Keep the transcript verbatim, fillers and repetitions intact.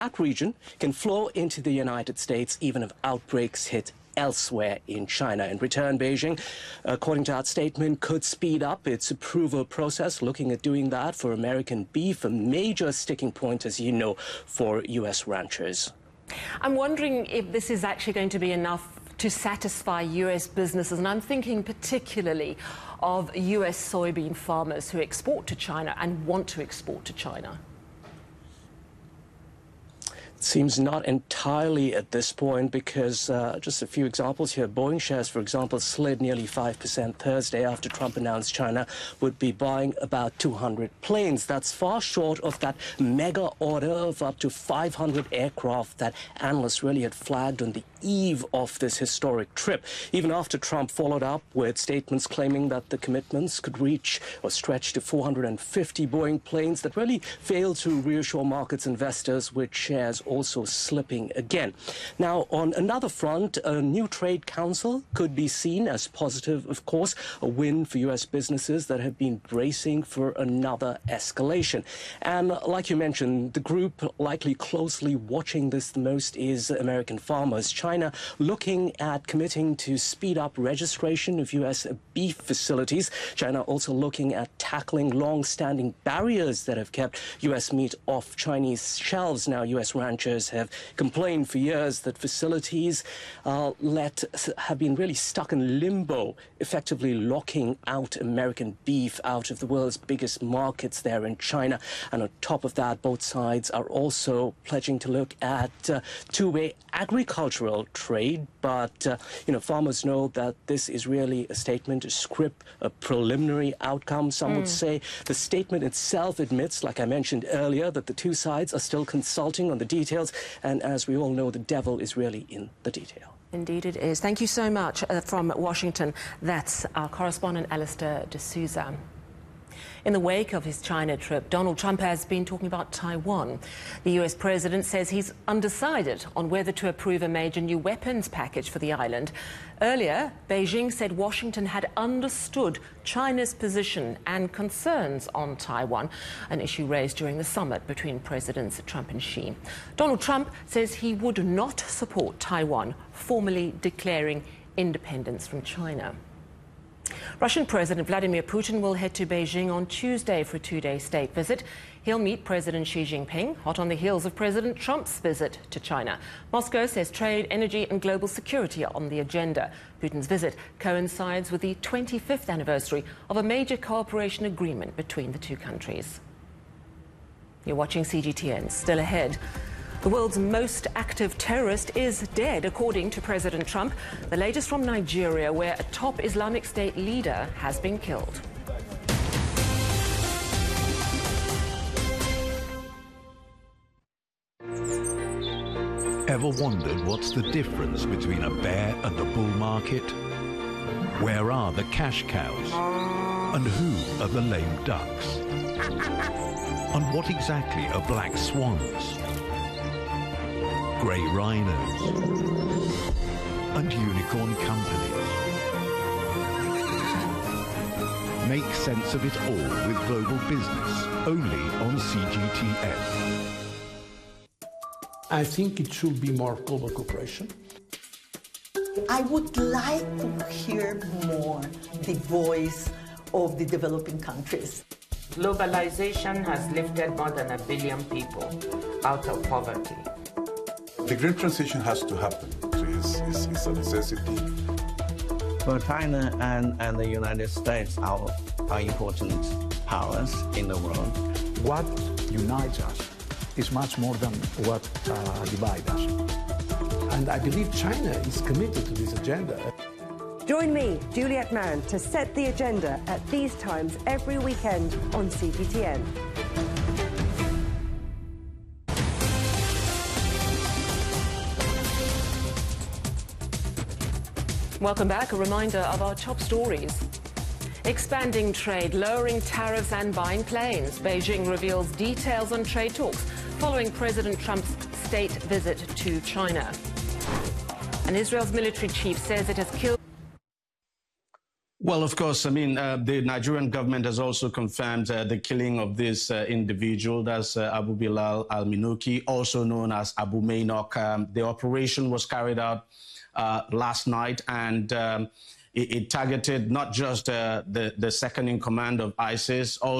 that region can flow into the United States even if outbreaks hit elsewhere in China. In return, Beijing, according to that statement, could speed up its approval process, looking at doing that for American beef, a major sticking point, as you know, for U S ranchers. I'm wondering if this is actually going to be enough to satisfy U S businesses, and I'm thinking particularly of U S soybean farmers who export to China and want to export to China. Seems not entirely at this point, because uh, just a few examples here. Boeing shares, for example, slid nearly five percent Thursday after Trump announced China would be buying about two hundred planes. That's far short of that mega order of up to five hundred aircraft that analysts really had flagged on the eve of this historic trip, even after Trump followed up with statements claiming that the commitments could reach or stretch to four hundred fifty Boeing planes. That really failed to reassure markets investors, with shares also slipping again. Now, on another front, a new trade council could be seen as positive, of course, a win for U S businesses that have been bracing for another escalation. And like you mentioned, the group likely closely watching this the most is American farmers. China looking at committing to speed up registration of U S beef facilities. China also looking at tackling long-standing barriers that have kept U S meat off Chinese shelves. Now, U S ranchers have complained for years that facilities uh, let have been really stuck in limbo, effectively locking out American beef out of the world's biggest markets there in China. And on top of that, both sides are also pledging to look at uh, two-way agricultural trade. But, uh, you know, farmers know that this is really a statement, a script, a preliminary outcome. Some mm. would say the statement itself admits, like I mentioned earlier, that the two sides are still consulting on the details. And as we all know, the devil is really in the detail. Indeed it is. Thank you so much uh, from Washington. That's our correspondent, Alistair D'Souza. In the wake of his China trip, Donald Trump has been talking about Taiwan. The U S president says he's undecided on whether to approve a major new weapons package for the island. Earlier, Beijing said Washington had understood China's position and concerns on Taiwan, an issue raised during the summit between Presidents Trump and Xi. Donald Trump says he would not support Taiwan formally declaring independence from China. Russian President Vladimir Putin will head to Beijing on Tuesday for a two-day state visit. He'll meet President Xi Jinping, hot on the heels of President Trump's visit to China. Moscow says trade, energy and global security are on the agenda. Putin's visit coincides with the twenty-fifth anniversary of a major cooperation agreement between the two countries. You're watching C G T N. Still ahead. The world's most active terrorist is dead, according to President Trump. The latest from Nigeria, where a top Islamic State leader has been killed. Ever wondered what's the difference between a bear and a bull market? Where are the cash cows? And who are the lame ducks? And what exactly are black swans? Grey rhinos and unicorn companies. Make sense of it all with Global Business, only on C G T N. I think it should be more global cooperation. I would like to hear more the voice of the developing countries. Globalization has lifted more than a billion people out of poverty. The green transition has to happen. It's, it's, it's a necessity. For China and, and the United States are, are important powers in the world. What unites us is much more than what uh, divides us. And I believe China is committed to this agenda. Join me, Juliet Mann, to set the agenda at these times every weekend on C G T N. Welcome back. A reminder of our top stories. Expanding trade, lowering tariffs and buying planes. Beijing reveals details on trade talks following President Trump's state visit to China. And Israel's military chief says it has killed... Well, of course, I mean, uh, the Nigerian government has also confirmed uh, the killing of this uh, individual, that's uh, Abu Bilal Al-Minuki, also known as Abu Mainok. Um, the operation was carried out uh, last night, and um, it, it targeted not just uh, the, the second in command of ISIS, also